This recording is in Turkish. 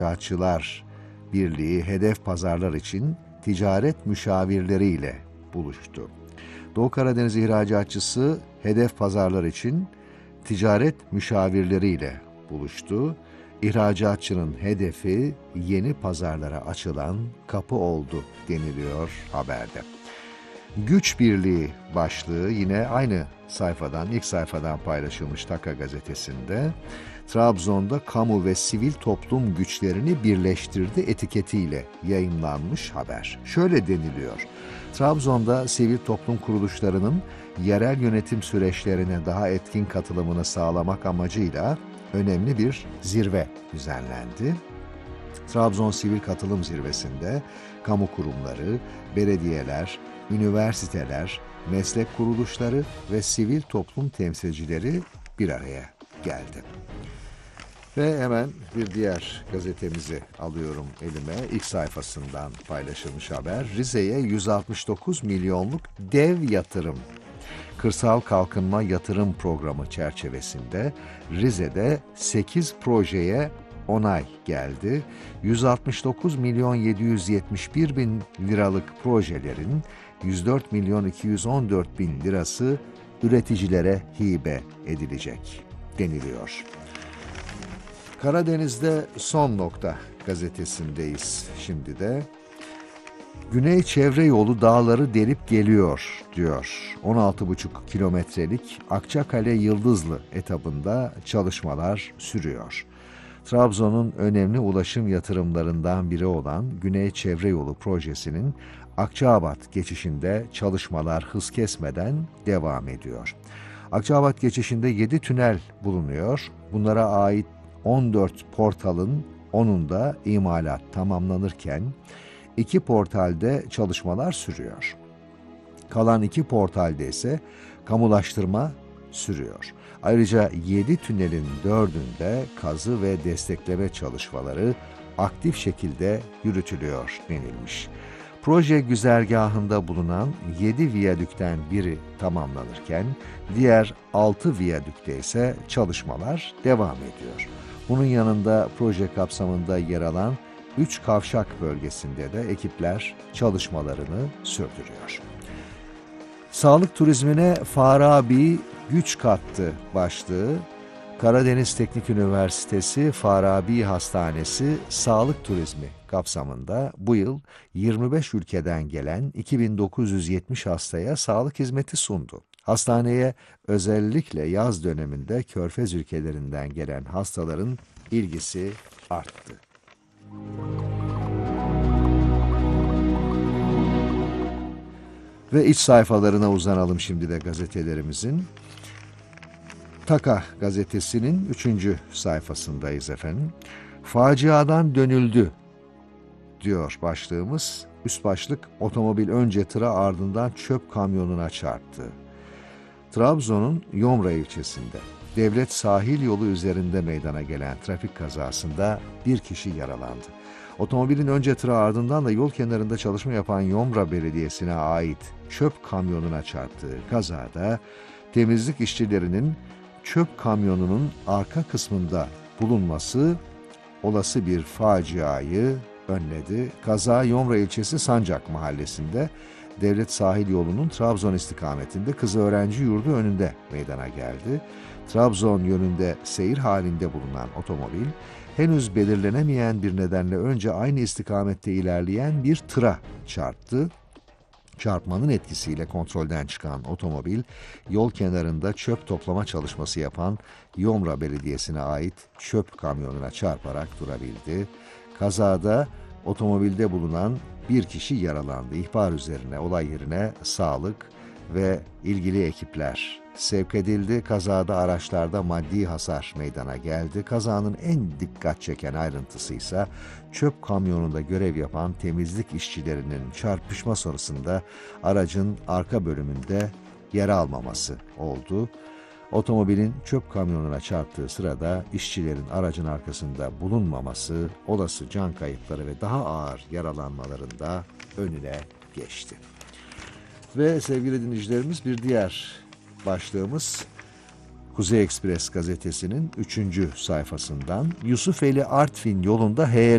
İhracatçılar Birliği hedef pazarlar için ticaret müşavirleriyle buluştu. Doğu Karadeniz ihracatçısı hedef pazarlar için ticaret müşavirleriyle buluştu. İhracatçının hedefi yeni pazarlara açılan kapı oldu deniliyor haberde. Güç Birliği başlığı yine aynı sayfadan, ilk sayfadan paylaşılmış Taka gazetesinde. Trabzon'da kamu ve sivil toplum güçlerini birleştirdi etiketiyle yayımlanmış haber. Şöyle deniliyor: Trabzon'da sivil toplum kuruluşlarının yerel yönetim süreçlerine daha etkin katılımını sağlamak amacıyla önemli bir zirve düzenlendi. Trabzon Sivil Katılım Zirvesi'nde kamu kurumları, belediyeler, üniversiteler, meslek kuruluşları ve sivil toplum temsilcileri bir araya geldi. Ve hemen bir diğer gazetemizi alıyorum elime. İlk sayfasından paylaşılmış haber. Rize'ye 169 milyonluk dev yatırım. Kırsal Kalkınma Yatırım Programı çerçevesinde Rize'de 8 projeye onay geldi. 169 milyon 771 bin liralık projelerin 104 milyon 214 bin lirası üreticilere hibe edilecek deniliyor. Karadeniz'de son nokta gazetesindeyiz şimdi de. Güney Çevre Yolu dağları delip geliyor diyor. 16,5 kilometrelik Akçakale-Yıldızlı etabında çalışmalar sürüyor. Trabzon'un önemli ulaşım yatırımlarından biri olan Güney Çevre Yolu projesinin Akçaabat geçişinde çalışmalar hız kesmeden devam ediyor. Akçaabat geçişinde 7 tünel bulunuyor. Bunlara ait 14 portalın 10'unda imalat tamamlanırken 2 portalde çalışmalar sürüyor. Kalan 2 portalde ise kamulaştırma sürüyor. Ayrıca 7 tünelin 4'ünde kazı ve destekleme çalışmaları aktif şekilde yürütülüyor denilmiş. Proje güzergahında bulunan 7 viyadükten biri tamamlanırken diğer 6 viyadükte ise çalışmalar devam ediyor. Bunun yanında proje kapsamında yer alan 3 kavşak bölgesinde de ekipler çalışmalarını sürdürüyor. Sağlık turizmine Farabi güç kattı başlığı. Karadeniz Teknik Üniversitesi Farabi Hastanesi sağlık turizmi kapsamında bu yıl 25 ülkeden gelen 2970 hastaya sağlık hizmeti sundu. Hastaneye özellikle yaz döneminde Körfez ülkelerinden gelen hastaların ilgisi arttı. Ve iç sayfalarına uzanalım şimdi de gazetelerimizin. Taka gazetesinin 3. sayfasındayız efendim. Faciadan dönüldü diyor başlığımız. Üst başlık otomobil önce tıra ardından çöp kamyonuna çarptı. Trabzon'un Yomra ilçesinde devlet sahil yolu üzerinde meydana gelen trafik kazasında bir kişi yaralandı. Otomobilin önce tıra ardından da yol kenarında çalışma yapan Yomra Belediyesi'ne ait çöp kamyonuna çarptığı kazada temizlik işçilerinin çöp kamyonunun arka kısmında bulunması olası bir faciayı önledi. Kaza Yomra ilçesi Sancak mahallesinde devlet sahil yolunun Trabzon istikametinde kız öğrenci yurdu önünde meydana geldi. Trabzon yönünde seyir halinde bulunan otomobil henüz belirlenemeyen bir nedenle önce aynı istikamette ilerleyen bir tıra çarptı. Çarpmanın etkisiyle kontrolden çıkan otomobil, yol kenarında çöp toplama çalışması yapan Yomra Belediyesi'ne ait çöp kamyonuna çarparak durabildi. Kazada otomobilde bulunan bir kişi yaralandı. İhbar üzerine olay yerine sağlık ve ilgili ekipler sevk edildi. Kazada araçlarda maddi hasar meydana geldi. Kazanın en dikkat çeken ayrıntısı ise çöp kamyonunda görev yapan temizlik işçilerinin çarpışma sonrasında aracın arka bölümünde yer almaması oldu. Otomobilin çöp kamyonuna çarptığı sırada işçilerin aracın arkasında bulunmaması olası can kayıpları ve daha ağır yaralanmaların da önüne geçti. Ve sevgili dinleyicilerimiz bir diğer başlığımız Kuzey Ekspres gazetesinin 3. sayfasından Yusufeli Artvin yolunda heyelan